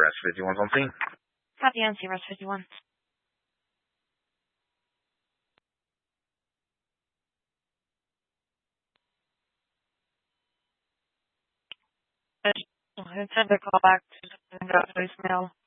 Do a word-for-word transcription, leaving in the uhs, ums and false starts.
Rest fifty-one something. Copy on C-Rest fifty-one. I sent a call back to the voicemail.